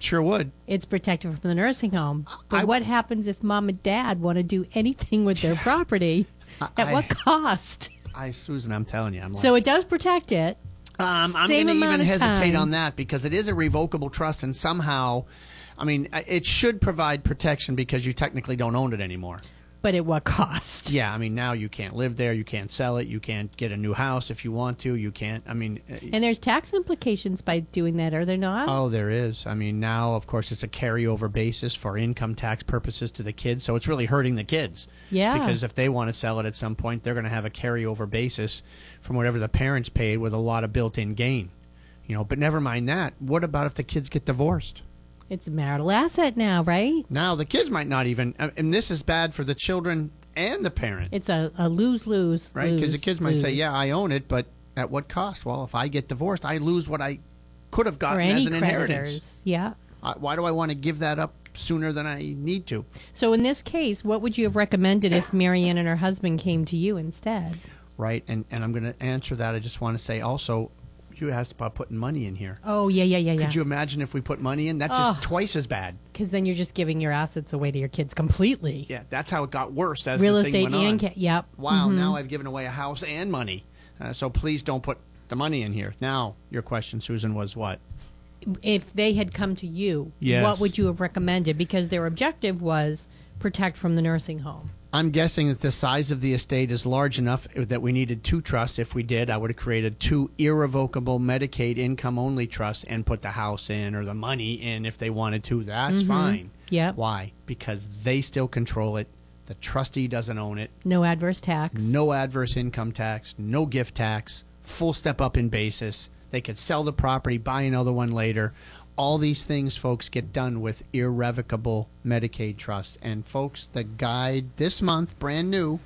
sure would. It's protected from the nursing home. But what happens if mom and dad want to do anything with their property? At what cost? Susan, I'm telling you. So it does protect it. I'm going to even hesitate on that because it is a revocable trust, and somehow, I mean, it should provide protection because you technically don't own it anymore. But at what cost? Yeah, I mean, now you can't live there, you can't sell it, you can't get a new house if you want to, you can't, I mean... And there's tax implications by doing that, are there not? Oh, there is. I mean, now, of course, it's a carryover basis for income tax purposes to the kids, so it's really hurting the kids. Yeah. Because if they want to sell it at some point, they're going to have a carryover basis from whatever the parents paid with a lot of built-in gain. You know, but never mind that. What about if the kids get divorced? It's a marital asset now, right? Now the kids might not even, and this is bad for the children and the parent. It's a lose-lose. Right, because the kids might say, yeah, I own it, but at what cost? Well, if I get divorced, I lose what I could have gotten as an inheritance. Yeah. Why do I want to give that up sooner than I need to? So in this case, what would you have recommended if Marianne and her husband came to you instead? Right, and I'm going to answer that. I just want to say also, you asked about putting money in here. Oh, yeah. Could you imagine if we put money in? That's just twice as bad. Because then you're just giving your assets away to your kids completely. Yeah, that's how it got worse as real the thing estate went on. Yep. Wow, now I've given away a house and money. So please don't put the money in here. Now, your question, Susan, was what? If they had come to you, yes, what would you have recommended? Because their objective was protect from the nursing home. I'm guessing that the size of the estate is large enough that we needed 2 trusts. If we did, I would have created 2 irrevocable Medicaid income-only trusts and put the house in or the money in if they wanted to. That's fine. Yeah. Why? Because they still control it. The trustee doesn't own it. No adverse tax. No adverse income tax. No gift tax. Full step up in basis. They could sell the property, buy another one later. All these things, folks, get done with irrevocable Medicaid trusts. And, folks, the guide this month, brand new,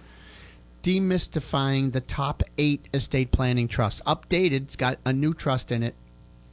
demystifying the top 8 estate planning trusts. Updated. It's got a new trust in it.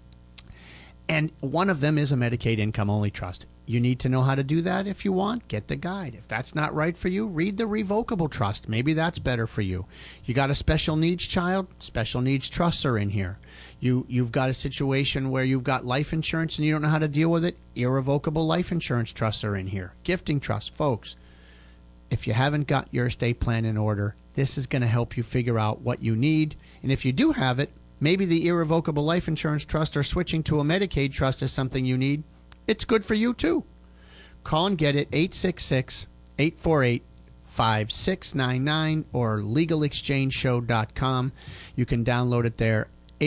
And one of them is a Medicaid income-only trust. You need to know how to do that if you want. Get the guide. If that's not right for you, read the revocable trust. Maybe that's better for you. You got a special needs child? Special needs trusts are in here. You've got a situation where you've got life insurance and you don't know how to deal with it? Irrevocable life insurance trusts are in here. Gifting trusts. Folks, if you haven't got your estate plan in order, this is going to help you figure out what you need. And if you do have it, maybe the irrevocable life insurance trust or switching to a Medicaid trust is something you need. It's good for you, too. Call and get it, 866-848-5699 or legalexchangeshow.com. You can download it there,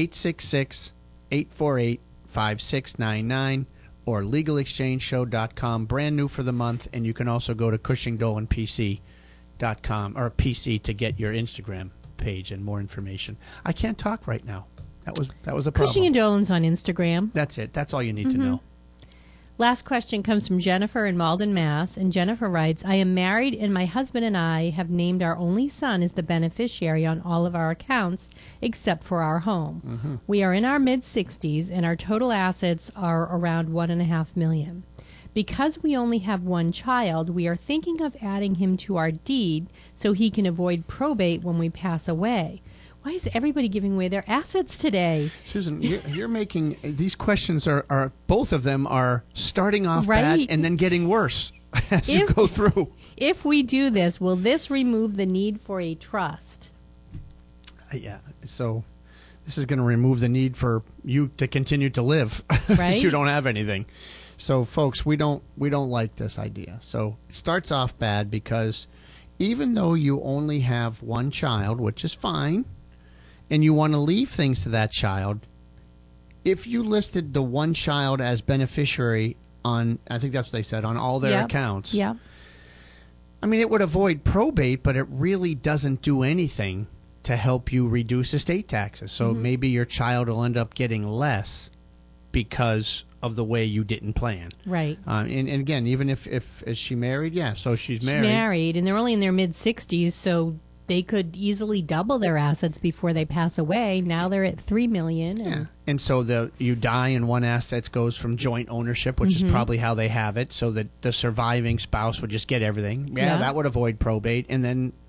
866-848-5699 or legalexchangeshow.com. Brand new for the month, and you can also go to CushingDolanPC.com or PC to get your Instagram page and more information. I can't talk right now. That was a problem. Cushing and Dolan's on Instagram. That's it. That's all you need to know. Last question comes from Jennifer in Malden, Mass. And Jennifer writes, I am married and my husband and I have named our only son as the beneficiary on all of our accounts except for our home. We are in our mid-60s and our total assets are around $1.5 million. Because we only have one child, we are thinking of adding him to our deed so he can avoid probate when we pass away. Why is everybody giving away their assets today? Susan, you're making these questions are both of them are starting off bad and then getting worse as you go through. If we do this, will this remove the need for a trust? Yeah. So this is going to remove the need for you to continue to live. Right. You don't have anything. So, folks, we don't like this idea. So it starts off bad because even though you only have one child, which is fine, and you want to leave things to that child, if you listed the one child as beneficiary on, I think that's what they said, on all their accounts. Yeah. I mean, it would avoid probate, but it really doesn't do anything to help you reduce estate taxes. So maybe your child will end up getting less because of the way you didn't plan. Right. And again, even if is she married? Yeah, so she's married. She's married, and they're only in their mid-60s, so they could easily double their assets before they pass away. Now they're at $3 million. Yeah. And so you die and one asset goes from joint ownership, which is probably how they have it, so that the surviving spouse would just get everything. Yeah, that would avoid probate. And then